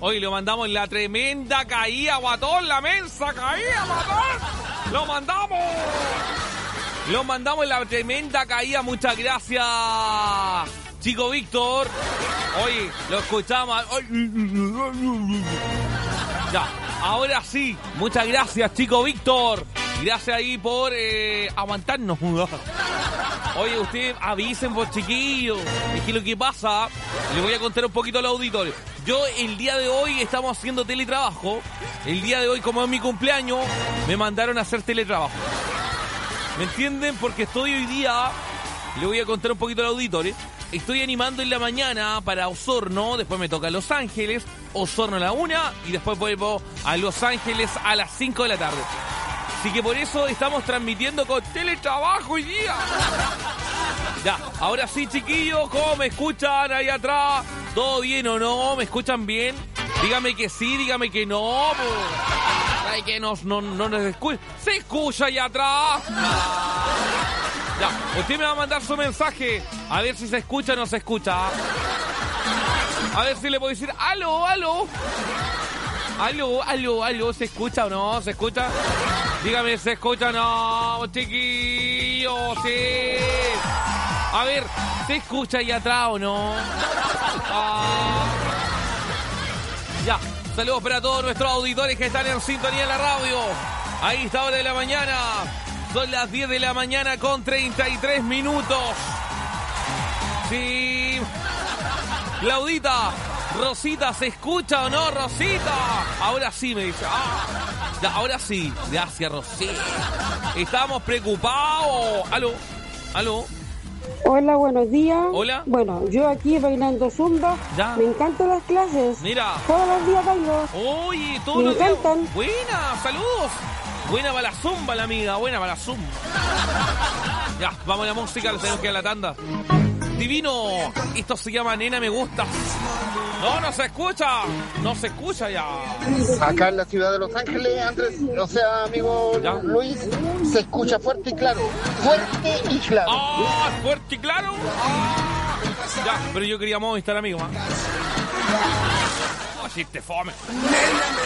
Hoy lo mandamos en la tremenda caída, guatón, la mensa caída, guatón. Lo mandamos en la tremenda caída, muchas gracias, Chico Víctor. Oye, lo escuchamos. Ya, ahora sí, muchas gracias, Chico Víctor. Gracias ahí por aguantarnos. Oye, ustedes avisen, por chiquillos. Es que lo que pasa, les voy a contar un poquito a los auditores. Yo el día de hoy estamos haciendo teletrabajo. El día de hoy, como es mi cumpleaños, me mandaron a hacer teletrabajo. ¿Me entienden? Porque estoy hoy día, le voy a contar un poquito a los auditores. Estoy animando en la mañana para Osorno, después me toca Los Ángeles, Osorno a la 1 y después vuelvo a Los Ángeles a las 5 de la tarde. Así que por eso estamos transmitiendo con teletrabajo hoy día. Ya, ahora sí, chiquillos, ¿cómo me escuchan ahí atrás? ¿Todo bien o no? ¿Me escuchan bien? Dígame que sí, dígame que no. Ay, que no nos escucha. ¿Se escucha ahí atrás? Ya, usted me va a mandar su mensaje. A ver si se escucha o no se escucha. A ver si le puedo decir, aló, aló. Aló, aló, aló, ¿se escucha o no? ¿Se escucha? Dígame, ¿se escucha o no, chiquillos? Sí. A ver, ¿se escucha ahí atrás o no? Ya, saludos para todos nuestros auditores que están en sintonía en la radio. Ahí está, hora de la mañana. Son las 10 de la mañana con 33 minutos. Sí. Claudita, Rosita, ¿se escucha o no, Rosita? Ahora sí, me dice. Ya, ahora sí. Gracias, Rosita. Estamos preocupados. Aló, aló. Hola, buenos días. Hola. Bueno, yo aquí bailando zumba. Ya. Me encantan las clases. Mira. Todos los días bailo. Oye, todos Me los días. encantan. Buena, saludos. Buena para la zumba, la amiga. Buena para la zumba. Ya, vamos a la música, le tenemos que ir a la tanda. Divino. Esto se llama Nena Me Gusta. No se escucha. No se escucha ya. Acá en la ciudad de Los Ángeles, Andrés, o sea, amigo ¿Ya? Luis, se escucha fuerte y claro. Fuerte y claro. ¡Ah! ¡Fuerte y claro! Ya, pero yo quería Movistar, amigo. ¿Ah? Oh, chiste fome.